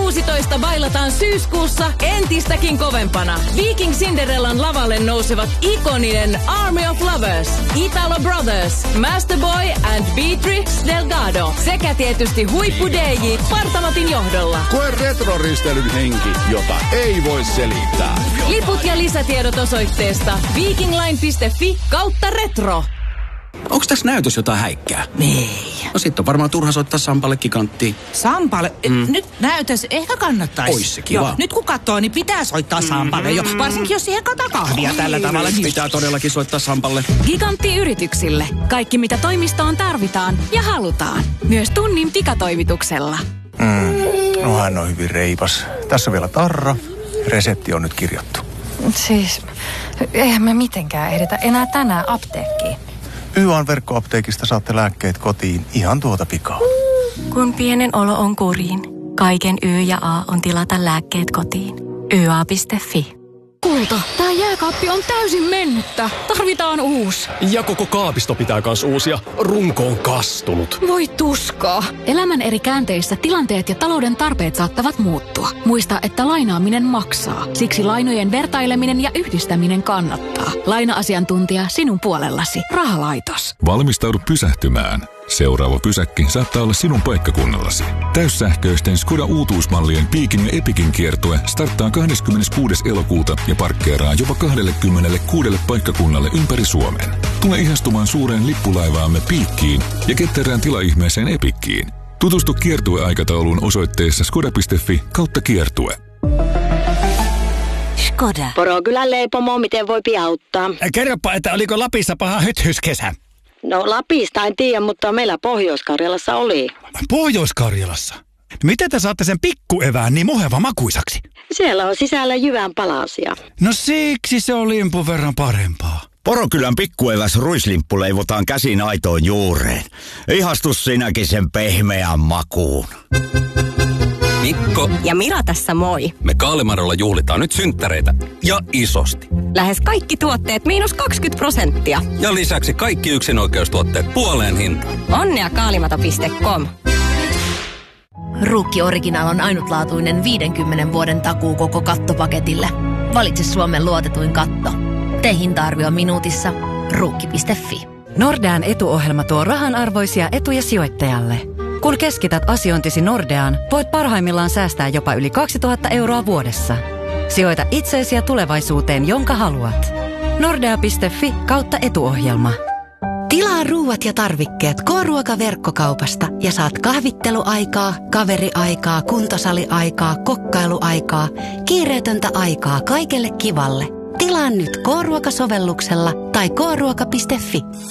16 bailataan syyskuussa entistäkin kovempana. Viking Cinderellan lavalle nousevat ikoninen Army of Lovers, Italo Brothers, Masterboy and Beatrix Delgado sekä tietysti huippu-DJ Partamatin johdolla. Koe retroristelyn henki, jota ei voi selittää. Liput ja lisätiedot osoitteesta vikingline.fi/retro. Onks tässä näytös jotain häikkää? Ei. No sit on varmaan turha soittaa Sampalle Giganttiin. Sampalle? Nyt näytös ehkä kannattaisi. Ois se kiva. Joo, nyt kun katsoo, niin pitää soittaa Sampalle jo. Varsinkin jos siihen kataa kahvia tällä tavalla. Pitää todellakin soittaa Sampalle. Gigantti-yrityksille. Kaikki mitä toimistoon tarvitaan ja halutaan. Myös tunnin pikatoimituksella. No hän on hyvin reipas. Tässä on vielä tarra. Resepti on nyt kirjattu. Siis, eihän me mitenkään edetä enää tänään apteekkiin. YAn verkkoapteekista saatte lääkkeet kotiin ihan tuota pikaa. Kun pienen olo on kuriin, kaiken Y ja A on tilata lääkkeet kotiin. YA.fi. Kulta, tää jääkaappi on täysin mennyttä. Tarvitaan uusi. Ja koko kaapisto pitää kans uusia. Runko on kastunut. Voi tuskaa. Elämän eri käänteissä tilanteet ja talouden tarpeet saattavat muuttua. Muista, että lainaaminen maksaa. Siksi lainojen vertaileminen ja yhdistäminen kannattaa. Laina-asiantuntija sinun puolellasi. Rahalaitos. Valmistaudu pysähtymään. Seuraava pysäkki saattaa olla sinun paikkakunnallasi. Täyssähköisten Skoda uutuusmallien Peakin ja Epicin kiertue starttaa 26. elokuuta ja parkkeeraa jopa 26 paikkakunnalle ympäri Suomen. Tule ihastumaan suureen lippulaivaamme Peakiin ja ketterään tilaihmeeseen Epickiin. Tutustu kiertueaikatauluun osoitteessa skoda.fi/kiertue. Skoda. Porokylän leipomo, miten voi auttaa? Kerropa, että oliko Lapissa paha hythyskesä? No Lapista en tiedä, mutta meillä Pohjois-Karjalassa oli. Pohjois-Karjalassa? Miten te saatte sen pikkuevään niin muheva makuisaksi? Siellä on sisällä jyvän palasia. No siksi se on limpun verran parempaa. Porokylän pikkueväs ruislimppu leivotaan käsin aitoon juureen. Ihastus sinäkin sen pehmeän makuun. Mikko ja Mira tässä moi. Me Kaalimarolla juhlitaan nyt synttäreitä ja isosti. Lähes kaikki tuotteet -20%. Ja lisäksi kaikki yksinoikeustuotteet puoleen hintaan. Onnea kaalimato.com. Ruukki Original on ainutlaatuinen 50 vuoden takuu koko kattopaketille. Valitse Suomen luotetuin katto. Tee hinta-arvio minuutissa. Ruukki.fi. Nordean etuohjelma tuo rahanarvoisia etuja sijoittajalle. Kun keskität asiointisi Nordeaan, voit parhaimmillaan säästää jopa yli 2000 € vuodessa. Sijoita itseesi ja tulevaisuuteen, jonka haluat. Nordea.fi/etuohjelma. Tilaa ruuat ja tarvikkeet K-ruokaverkkokaupasta ja saat kahvitteluaikaa, kaveriaikaa, kuntosaliaikaa, kokkailuaikaa, kiireetöntä aikaa kaikelle kivalle. Tilaa nyt K-ruokasovelluksella tai kruoka.fi.